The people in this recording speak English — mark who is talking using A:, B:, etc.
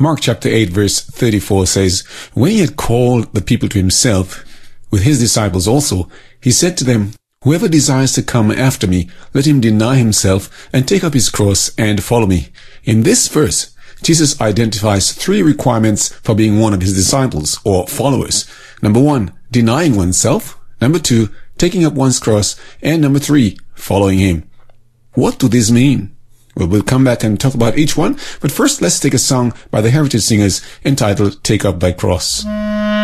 A: Mark chapter 8 verse 34 says, "When he had called the people to himself, with his disciples also, he said to them, 'Whoever desires to come after me, let him deny himself and take up his cross and follow me.'" In this verse, Jesus identifies 3 requirements for being one of his disciples or followers. Number 1, denying oneself. Number 2, taking up one's cross. And number 3, following him. What do these mean? Well, we'll come back and talk about each one, but first let's take a song by the Heritage Singers entitled "Take Up Thy Cross."